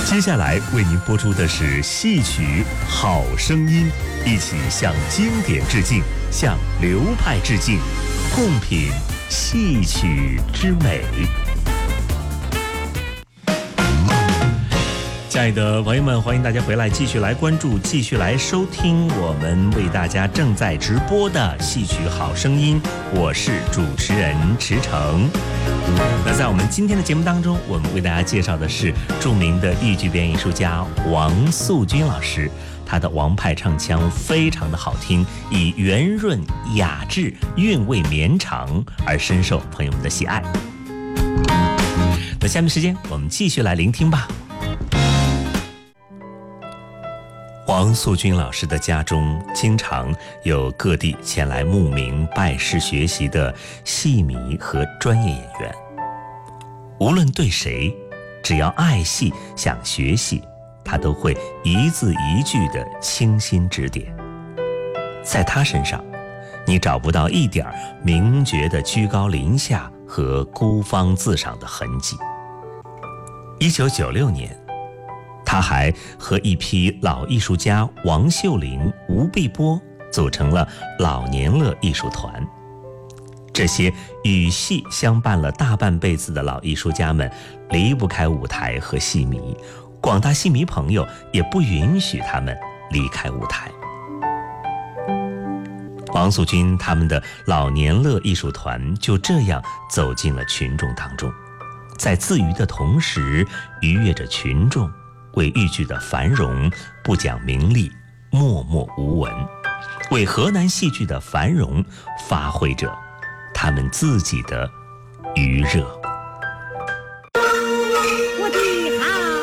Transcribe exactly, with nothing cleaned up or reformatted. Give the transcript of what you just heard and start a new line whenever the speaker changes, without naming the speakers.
接下来为您播出的是戏曲好声音，一起向经典致敬，向流派致敬，共品戏曲之美。亲爱的朋友们，欢迎大家回来，继续来关注，继续来收听我们为大家正在直播的戏曲好声音，我是主持人池诚。那在我们今天的节目当中，我们为大家介绍的是著名的豫剧表演艺术家王素君老师，他的王派唱腔非常的好听，以圆润雅致、韵味绵长而深受朋友们的喜爱。那下面时间我们继续来聆听吧。王素君老师的家中经常有各地前来慕名拜师学习的戏迷和专业演员，无论对谁，只要爱戏想学戏，他都会一字一句的倾心指点。在他身上，你找不到一点名角的居高临下和孤芳自赏的痕迹。一九九六年，他还和一批老艺术家王秀龄、吴碧波组成了老年乐艺术团。这些与戏相伴了大半辈子的老艺术家们离不开舞台和戏迷，广大戏迷朋友也不允许他们离开舞台。王素君他们的老年乐艺术团就这样走进了群众当中，在自娱的同时愉悦着群众，为豫剧的繁荣不讲名利，默默无闻，为河南戏剧的繁荣发挥着他们自己的余热。